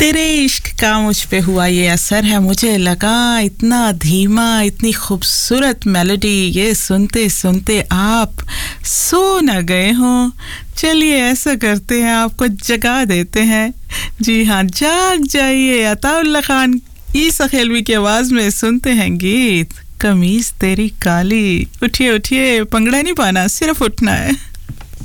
तेरे इश्क का मुझ पे हुआ ये असर है, मुझे लगा इतना धीमा, इतनी खूबसूरत मेलोडी ये सुनते सुनते आप सो न गए हो। चलिए ऐसा करते हैं, आपको जगा देते हैं। जी हाँ, जाग जाइए। अताउल्ला खान ईसा खेलवी की आवाज में सुनते हैं गीत कमीज तेरी काली। उठिए उठिए, पंगड़ा नहीं पाना, सिर्फ उठना है।